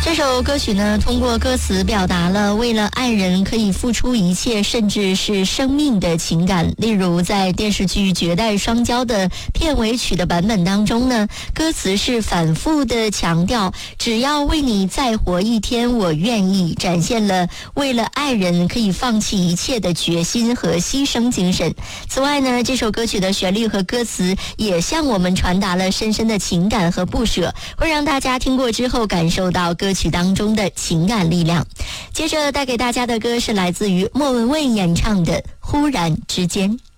这首歌曲呢，通过歌词表达了为了爱人可以付出一切，甚至是生命的情感。例如在电视剧《绝代双骄》的片尾曲的版本当中呢，歌词是反复的强调只要为你再活一天我愿意，展现了为了爱人可以放弃一切的决心和牺牲精神。此外呢，这首歌曲的旋律和歌词也向我们传达了深深的情感和不舍，会让大家听过之后感受到歌曲当中的情感力量。接着带给大家的歌是来自于莫文蔚演唱的《忽然之间》。